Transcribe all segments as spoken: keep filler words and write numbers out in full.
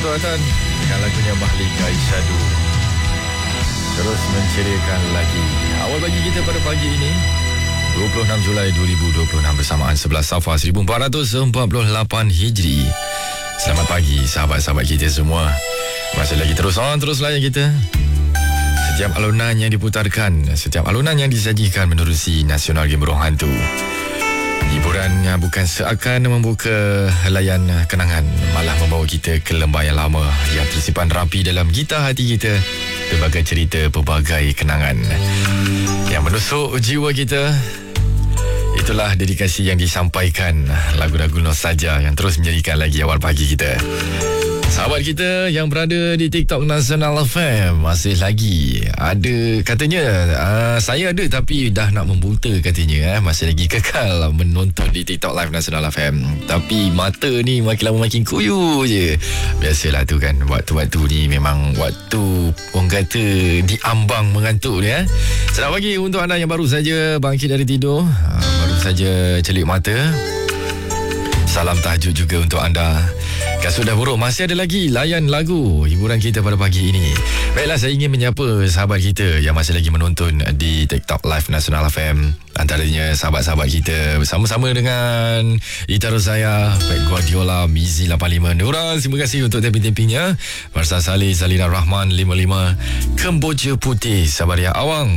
Tuan-tuan, dengan lagunya Mahlika Isyadu terus menceriakan lagi awal pagi kita pada pagi ini dua puluh enam Julai dua ribu dua puluh enam bersamaan sebelas Safar seribu empat ratus empat puluh lapan Hijri. Selamat pagi sahabat-sahabat kita semua. Masih lagi terus on, terus layan kita. Setiap alunan yang diputarkan, setiap alunan yang disajikan menerusi Nasional Game Roh Hantu. Hiburan bukan seakan membuka helaian kenangan, malah membawa kita ke lembah yang lama yang tersimpan rapi dalam gitar hati kita. Pelbagai cerita, pelbagai kenangan yang menusuk jiwa kita. Itulah dedikasi yang disampaikan, lagu-lagu nostalgia yang terus menjadikan lagi awal pagi kita. Sahabat kita yang berada di TikTok Nasional F M, masih lagi ada katanya, uh, saya ada tapi dah nak membunta katanya, eh, masih lagi kekal menonton di TikTok Live Nasional F M. Tapi mata ni makin lama makin kuyu je. Biasalah tu kan, waktu-waktu ni memang waktu orang kata diambang mengantuk ni. Eh. Selamat pagi untuk anda yang baru saja bangkit dari tidur, uh, baru saja celik mata. Salam tahajud juga untuk anda. Kasut dah buruk, masih ada lagi layan lagu hiburan kita pada pagi ini. Baiklah, saya ingin menyapa sahabat kita yang masih lagi menonton di TikTok Live Nasional F M. Antaranya sahabat-sahabat kita bersama-sama dengan Ita Rozaya, Pep Guardiola, Mizi lapan lima, Nura, terima kasih untuk tapping-tappingnya. Farsa Salih, Salina Rahman lima lima, Kemboja Putih, Sabaria Awang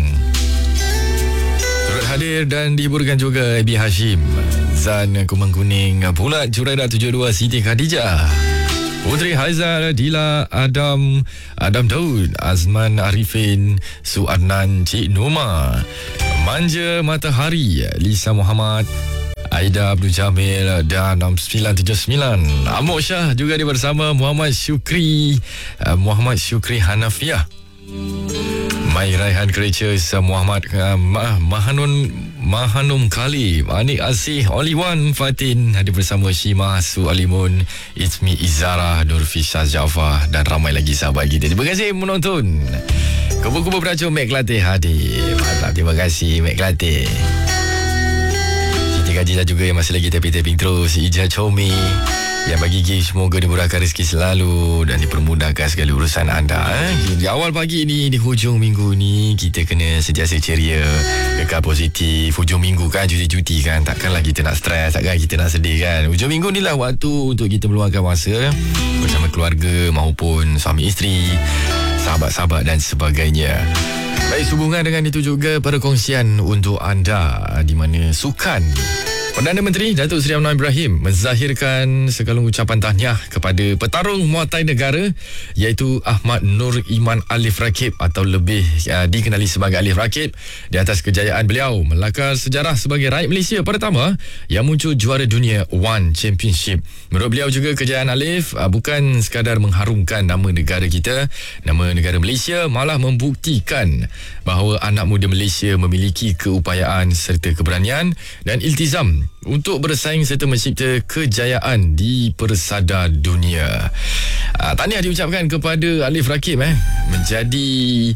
turut hadir dan dihiburkan juga Abi Hashim, Zan Kumang Kuning, Pulat Juraida tujuh dua, Siti Khadijah, Putri Haizal, Dila, Adam, Adam Daud, Azman Arifin, Suadnan, Cik Noma, Manja Matahari, Lisa Muhammad, Aida Abdul Jamil dan enam sembilan tujuh sembilan. Amok Syah juga dia bersama, Muhammad Syukri, Muhammad Syukri Hanafiah, Mai Raihan Creatures, Muhammad uh, Mahanun Mahanum Khalif, Anik Asih, Only One Fatin, hadir bersama Shima, Su Alimun, Ismi Izara, Nurfisha Jafar dan ramai lagi sahabat kita. Terima kasih menonton. Kubu-kubu beracun Mek Kelantan hadir. Mantap, terima kasih Mek Kelantan. Siti Khadijah juga yang masih lagi tapping-tapping terus. Ija Chomi yang bagi gift, semoga dimurahkan rezeki selalu dan dipermudahkan segala urusan anda. Eh? Di awal pagi ni, di hujung minggu ni, kita kena sentiasa ceria, kekal positif. Hujung minggu kan, cuti-cuti kan, takkanlah kita nak stres, takkan kita nak sedih kan. Hujung minggu ni lah waktu untuk kita meluangkan masa bersama keluarga maupun suami isteri, sahabat-sahabat dan sebagainya. Baik, sehubungan dengan itu juga perkongsian untuk anda, di mana sukan Perdana Menteri Datuk Seri Anwar Ibrahim menzahirkan segalanya ucapan tahniah kepada petarung Muay Thai negara iaitu Ahmad Nur Iman Alif Rakib atau lebih uh, dikenali sebagai Alif Rakib di atas kejayaan beliau melakar sejarah sebagai rakyat Malaysia pertama yang muncul juara dunia One Championship. Menurut beliau juga kejayaan Alif uh, bukan sekadar mengharumkan nama negara kita, nama negara Malaysia, malah membuktikan bahawa anak muda Malaysia memiliki keupayaan serta keberanian dan iltizam untuk bersaing serta mencipta kejayaan di persada dunia. Uh, tahniah diucapkan kepada Alif Rakib eh, menjadi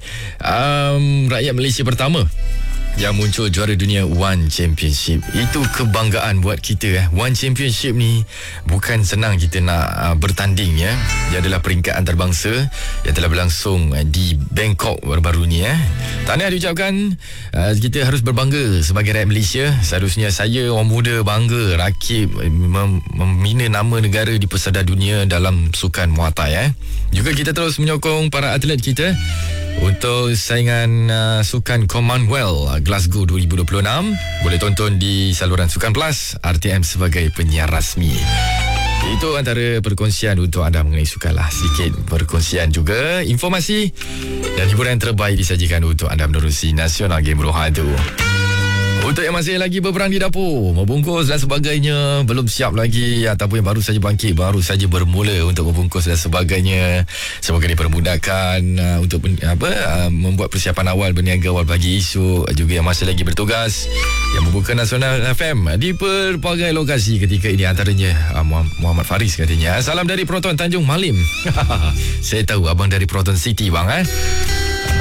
um, rakyat Malaysia pertama yang muncul juara dunia One Championship. Itu kebanggaan buat kita eh. One Championship ni bukan senang kita nak uh, bertanding ya. Dia adalah peringkat antarabangsa yang telah berlangsung uh, di Bangkok baru-baru ni eh. Tahniah diucapkan, uh, kita harus berbangga sebagai rakyat Malaysia. Seharusnya saya orang muda bangga Rakib mem- membina nama negara di persada dunia dalam sukan Muay Thai eh. Juga kita terus menyokong para atlet kita untuk saingan uh, sukan Commonwealth uh, Glasgow dua ribu dua puluh enam. Boleh tonton di saluran Sukan Plus, R T M sebagai penyiar rasmi. Itu antara perkongsian untuk anda mengenai sukan lah. Sedikit perkongsian juga informasi dan hiburan terbaik disajikan untuk anda menerusi Nasional Game Roh Hantu. Untuk yang masih lagi berperang di dapur, membungkus dan sebagainya, belum siap lagi ataupun yang baru saja bangkit, baru saja bermula untuk membungkus dan sebagainya, semoga dipermudahkan uh, untuk apa uh, membuat persiapan awal berniaga awal pagi esok. Juga yang masih lagi bertugas yang membuka Nasional F M di pelbagai lokasi ketika ini, antaranya uh, Muhammad Faris katanya. Salam dari penonton Tanjung Malim. Saya tahu abang dari Proton City bang eh.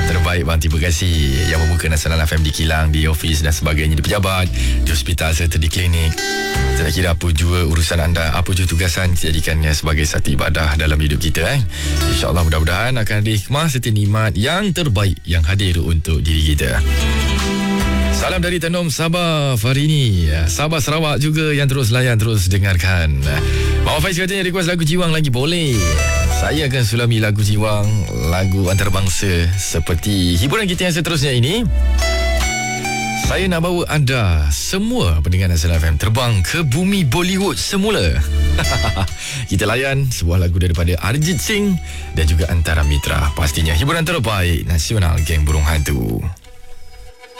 Terbaik bang, terima kasih. Yang membuka Nasional F M di kilang, di ofis dan sebagainya, di pejabat, di hospital serta di klinik. Tak kira apa jua urusan anda, apa jua tugasan, jadikannya sebagai satu ibadah dalam hidup kita. eh. InsyaAllah mudah-mudahan akan ada hikmah serta nikmat yang terbaik yang hadir untuk diri kita. Salam dari Tenom Sabah Farini, Sabah Sarawak juga yang terus layan, terus dengarkan. Mak Faiz katanya request lagu Jiwang lagi boleh. Saya akan sulami lagu Jiwang, lagu antarabangsa seperti hiburan kita yang seterusnya ini. Saya nak bawa anda semua pendengar Nasional F M terbang ke bumi Bollywood semula. Kita layan sebuah lagu daripada Arijit Singh dan juga Antara Mitra. Pastinya hiburan terbaik Nasional Geng Burung Hantu.